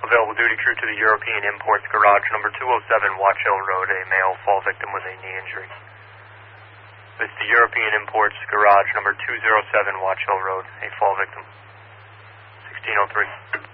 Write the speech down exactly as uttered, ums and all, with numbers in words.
Available duty crew to the European Imports Garage, number two oh seven Watch Hill Road, a male fall victim with a knee injury. This is the European Imports Garage, number two oh seven Watch Hill Road, a fall victim. sixteen oh three.